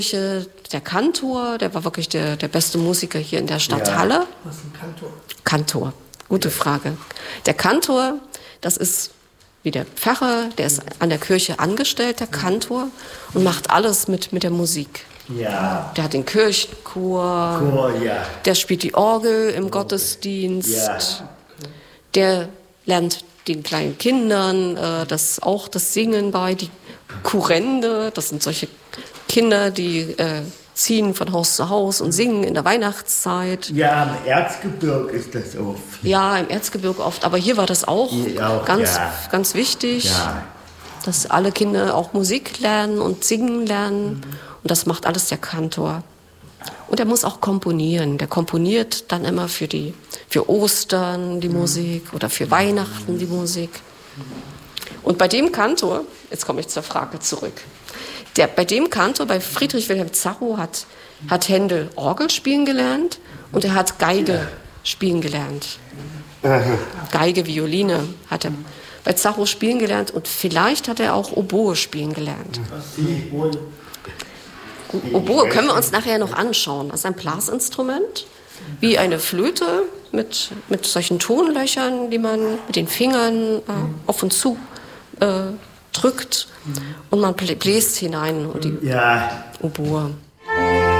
Der Kantor, der war wirklich der beste Musiker hier in der Stadt Halle. Was ist ein Kantor? Kantor, gute Frage. Der Kantor, das ist wie der Pfarrer, der ist an der Kirche angestellt, der Kantor, und macht alles mit der Musik. Ja. Der hat den Kirchenchor, der spielt die Orgel im Gottesdienst, der lernt den kleinen Kindern das Singen bei, die Kurrende, das sind solche Kinder, die ziehen von Haus zu Haus und singen in der Weihnachtszeit. Ja, im Erzgebirge ist das oft. Ja, im Erzgebirge oft, aber hier war das auch ganz wichtig, dass alle Kinder auch Musik lernen und singen lernen. Und das macht alles der Kantor. Und er muss auch komponieren. Der komponiert dann immer für Ostern die Musik oder für Weihnachten die Musik. Und bei dem Kantor, jetzt komme ich zur Frage zurück, bei dem Kantor, bei Friedrich Wilhelm Zacho, hat Händel Orgel spielen gelernt und er hat Geige spielen gelernt. Geige, Violine hat er bei Zacho spielen gelernt und vielleicht hat er auch Oboe spielen gelernt. Oboe können wir uns nachher noch anschauen. Das ist ein Blasinstrument, wie eine Flöte mit solchen Tonlöchern, die man mit den Fingern auf und zu drückt und man bläst hinein und die Oboe.